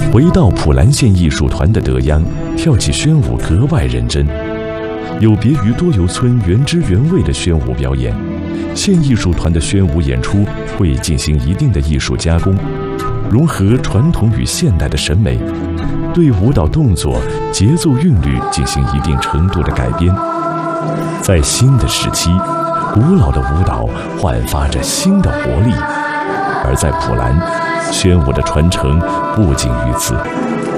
回到普兰县艺术团的德央，跳起宣武格外认真。有别于多游村原汁原味的宣武表演，县艺术团的宣武演出会进行一定的艺术加工，融合传统与现代的审美，对舞蹈动作、节奏韵律进行一定程度的改编。在新的时期，古老的舞蹈焕发着新的活力，而在普兰，宣武的传承不仅于此。